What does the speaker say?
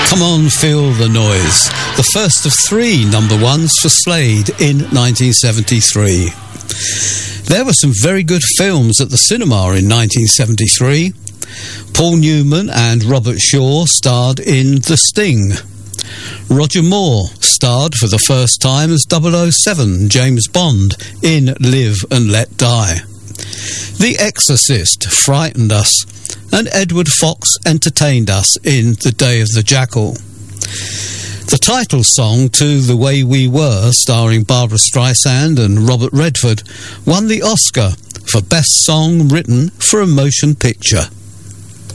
Come On, Feel the Noise, the first of 3 number ones for Slade in 1973. There were some very good films at the cinema in 1973. Paul Newman and Robert Shaw starred in The Sting. Roger Moore starred for the first time as 007 James Bond in Live and Let Die. The Exorcist frightened us, and Edward Fox entertained us in The Day of the Jackal. The title song to The Way We Were, starring Barbra Streisand and Robert Redford, won the Oscar for Best Song Written for a Motion Picture.